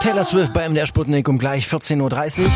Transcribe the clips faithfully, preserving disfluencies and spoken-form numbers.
Taylor Swift bei M D R Sputnik um gleich vierzehn Uhr dreißig.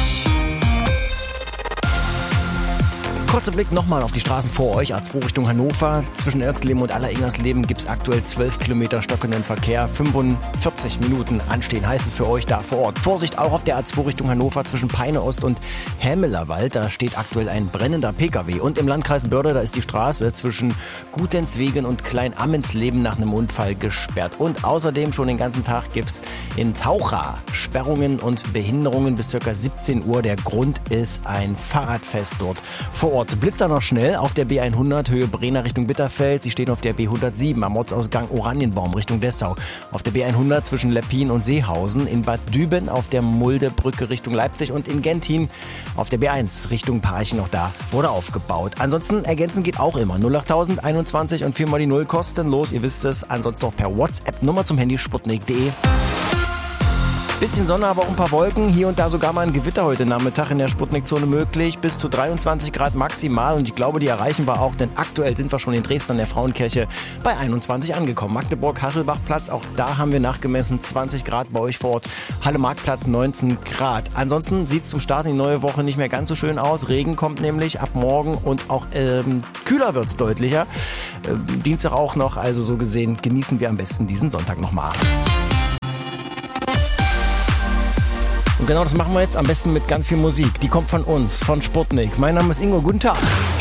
Kurzer Blick nochmal auf die Straßen vor euch. A zwei Richtung Hannover. Zwischen Erxleben und Alleringsersleben gibt es aktuell zwölf Kilometer stockenden Verkehr. fünfundvierzig Minuten anstehen heißt es für euch da vor Ort. Vorsicht auch auf der A zwei Richtung Hannover zwischen Peine Ost und Hämelerwald. Da steht aktuell ein brennender Pkw. Und im Landkreis Börde, da ist die Straße zwischen Gutenswegen und Klein-Ammensleben nach einem Unfall gesperrt. Und außerdem schon den ganzen Tag gibt's in Taucha Sperrungen und Behinderungen bis ca. siebzehn Uhr. Der Grund ist ein Fahrradfest dort vor Ort. Blitzer noch schnell auf der B hundert Höhe Brenner Richtung Bitterfeld. Sie stehen auf der B hundertsieben am Ortsausgang Oranienbaum Richtung Dessau. Auf der B hundert zwischen Leppin und Seehausen. In Bad Düben auf der Muldebrücke Richtung Leipzig und in Gentin auf der B eins Richtung Parchim. Auch da wurde aufgebaut. Ansonsten ergänzen geht auch immer. null acht null null einundzwanzig und viermal die null kostenlos. Ihr wisst es. Ansonsten auch per WhatsApp. Nummer zum Handy sputnik punkt de. Bisschen Sonne, aber auch ein paar Wolken. Hier und da sogar mal ein Gewitter heute Nachmittag in der Sputnik-Zone möglich. Bis zu dreiundzwanzig Grad maximal. Und ich glaube, die erreichen wir auch, denn aktuell sind wir schon in Dresden an der Frauenkirche bei einundzwanzig angekommen. Magdeburg-Hasselbach-Platz, auch da haben wir nachgemessen zwanzig Grad bei euch vor Ort. Halle-Marktplatz neunzehn Grad. Ansonsten sieht es zum Start in die neue Woche nicht mehr ganz so schön aus. Regen kommt nämlich ab morgen und auch ähm, kühler wird es deutlicher. Ähm, Dienstag auch noch, also so gesehen genießen wir am besten diesen Sonntag nochmal. Und genau das machen wir jetzt am besten mit ganz viel Musik. Die kommt von uns, von Sputnik. Mein Name ist Ingo. Guten Tag.